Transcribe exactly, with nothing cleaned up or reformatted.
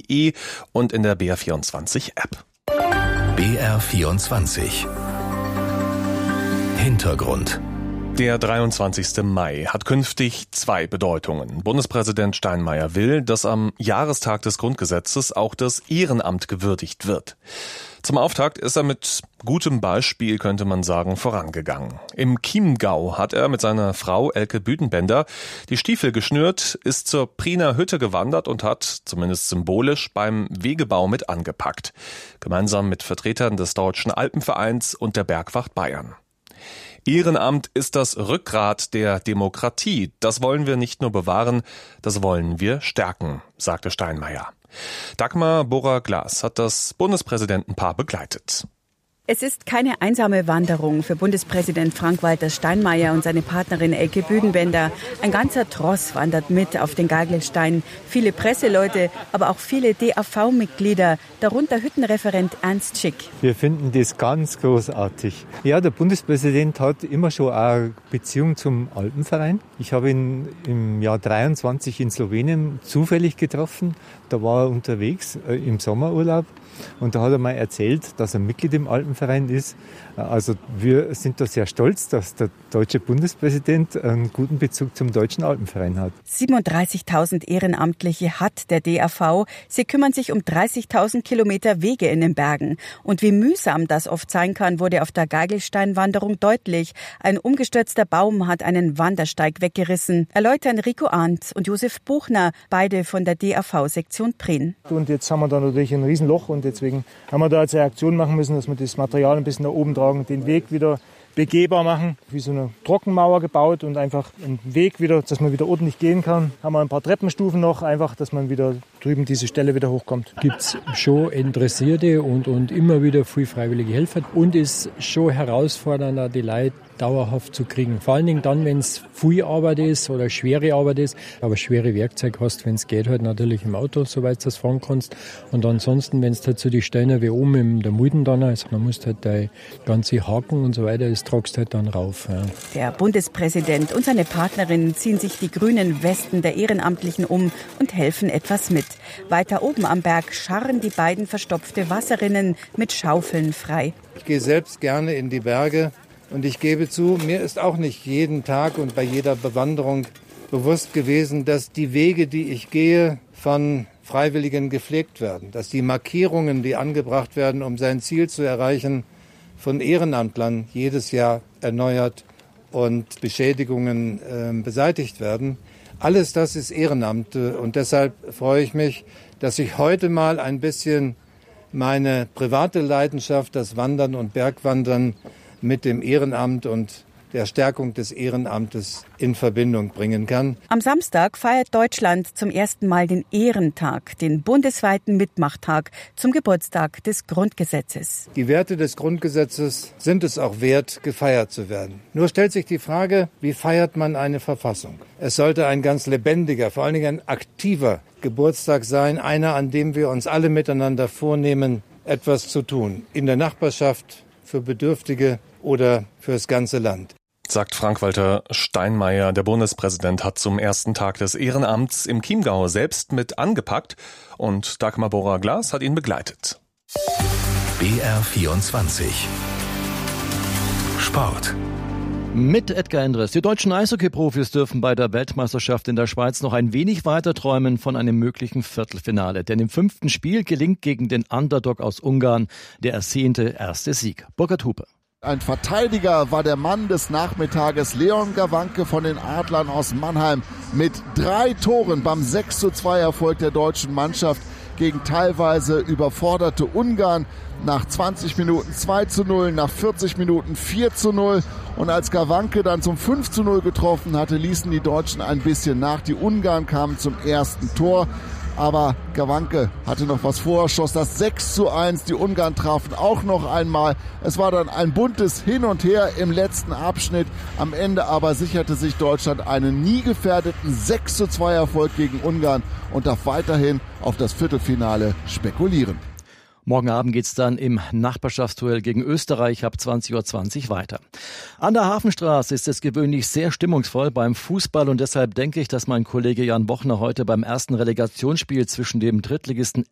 punkt de und in der B R vierundzwanzig App. B R vierundzwanzig Hintergrund. Der dreiundzwanzigste Mai hat künftig zwei Bedeutungen. Bundespräsident Steinmeier will, dass am Jahrestag des Grundgesetzes auch das Ehrenamt gewürdigt wird. Zum Auftakt ist er mit gutem Beispiel, könnte man sagen, vorangegangen. Im Chiemgau hat er mit seiner Frau Elke Büdenbender die Stiefel geschnürt, ist zur Priener Hütte gewandert und hat, zumindest symbolisch, beim Wegebau mit angepackt. Gemeinsam mit Vertretern des Deutschen Alpenvereins und der Bergwacht Bayern. Ehrenamt ist das Rückgrat der Demokratie. Das wollen wir nicht nur bewahren, das wollen wir stärken, sagte Steinmeier. Dagmar Borer-Glas hat das Bundespräsidentenpaar begleitet. Es ist keine einsame Wanderung für Bundespräsident Frank-Walter Steinmeier und seine Partnerin Elke Büdenbender. Ein ganzer Tross wandert mit auf den Gagelstein. Viele Presseleute, aber auch viele D A V-Mitglieder, darunter Hüttenreferent Ernst Schick. Wir finden das ganz großartig. Ja, der Bundespräsident hat immer schon eine Beziehung zum Alpenverein. Ich habe ihn im Jahr dreiundzwanzig in Slowenien zufällig getroffen. Da war er unterwegs äh, im Sommerurlaub. Und da hat er mal erzählt, dass er Mitglied im Alpenverein ist. Also wir sind da sehr stolz, dass der deutsche Bundespräsident einen guten Bezug zum deutschen Alpenverein hat. siebenunddreißigtausend Ehrenamtliche hat der D A V. Sie kümmern sich um dreißigtausend Kilometer Wege in den Bergen. Und wie mühsam das oft sein kann, wurde auf der Gagelsteinwanderung deutlich. Ein umgestürzter Baum hat einen Wandersteig weggerissen, erläutern Rico Arndt und Josef Buchner, beide von der D A V-Sektion Prien. Und jetzt haben wir da natürlich ein Riesenloch und deswegen haben wir da jetzt eine Aktion machen müssen, dass wir das Material ein bisschen nach oben tragen, den Weg wieder begehbar machen, wie so eine Trockenmauer gebaut und einfach einen Weg wieder, dass man wieder ordentlich gehen kann. Haben wir ein paar Treppenstufen noch, einfach, dass man wieder drüben diese Stelle wieder hochkommt. Gibt es schon Interessierte und, und immer wieder viel freiwillige Helfer und ist schon herausfordernder, die Leute dauerhaft zu kriegen. Vor allen Dingen dann, wenn es viel Arbeit ist oder schwere Arbeit ist, aber schwere Werkzeug hast, wenn es geht, halt natürlich im Auto, soweit du das fahren kannst. Und ansonsten, wenn es halt so die Steine wie oben in der Mulden dann ist, dann musst du halt deine ganze Haken und so weiter, das tragst du halt dann rauf. Ja. Der Bundespräsident und seine Partnerin ziehen sich die grünen Westen der Ehrenamtlichen um und helfen etwas mit. Weiter oben am Berg scharren die beiden verstopfte Wasserrinnen mit Schaufeln frei. Ich gehe selbst gerne in die Berge. Und ich gebe zu, mir ist auch nicht jeden Tag und bei jeder Bewanderung bewusst gewesen, dass die Wege, die ich gehe, von Freiwilligen gepflegt werden. Dass die Markierungen, die angebracht werden, um sein Ziel zu erreichen, von Ehrenamtlern jedes Jahr erneuert und Beschädigungen äh, beseitigt werden. Alles das ist Ehrenamt und deshalb freue ich mich, dass ich heute mal ein bisschen meine private Leidenschaft, das Wandern und Bergwandern, mit dem Ehrenamt und der Stärkung des Ehrenamtes in Verbindung bringen kann. Am Samstag feiert Deutschland zum ersten Mal den Ehrentag, den bundesweiten Mitmachtag zum Geburtstag des Grundgesetzes. Die Werte des Grundgesetzes sind es auch wert, gefeiert zu werden. Nur stellt sich die Frage, wie feiert man eine Verfassung? Es sollte ein ganz lebendiger, vor allen Dingen ein aktiver Geburtstag sein, einer, an dem wir uns alle miteinander vornehmen, etwas zu tun. In der Nachbarschaft, für Bedürftige oder fürs ganze Land. Sagt Frank-Walter Steinmeier. Der Bundespräsident hat zum ersten Tag des Ehrenamts im Chiemgau selbst mit angepackt und Dagmar Borer-Glas hat ihn begleitet. B R vierundzwanzig Sport. Mit Edgar Endres. Die deutschen Eishockey-Profis dürfen bei der Weltmeisterschaft in der Schweiz noch ein wenig weiter träumen von einem möglichen Viertelfinale. Denn im fünften Spiel gelingt gegen den Underdog aus Ungarn der ersehnte erste Sieg. Burkhard Hupe. Ein Verteidiger war der Mann des Nachmittages, Leon Gawanke von den Adlern aus Mannheim. Mit drei Toren beim sechs zu zwei Erfolg der deutschen Mannschaft gegen teilweise überforderte Ungarn. Nach zwanzig Minuten zwei zu null, nach vierzig Minuten vier zu null. Und als Gawanke dann zum fünf zu null getroffen hatte, ließen die Deutschen ein bisschen nach. Die Ungarn kamen zum ersten Tor. Aber Gawanke hatte noch was vor, schoss das sechs zu eins. Die Ungarn trafen auch noch einmal. Es war dann ein buntes Hin und Her im letzten Abschnitt. Am Ende aber sicherte sich Deutschland einen nie gefährdeten sechs zu zwei Erfolg gegen Ungarn und darf weiterhin auf das Viertelfinale spekulieren. Morgen Abend geht's dann im Nachbarschaftsduell gegen Österreich ab zwanzig Uhr zwanzig weiter. An der Hafenstraße ist es gewöhnlich sehr stimmungsvoll beim Fußball und deshalb denke ich, dass mein Kollege Jan Bochner heute beim ersten Relegationsspiel zwischen dem Drittligisten